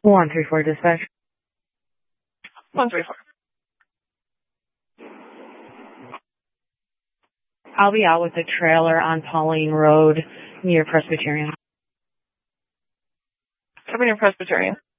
134 dispatch. 134. I'll be out with a trailer on Pauline Road near Presbyterian. Coming near Presbyterian.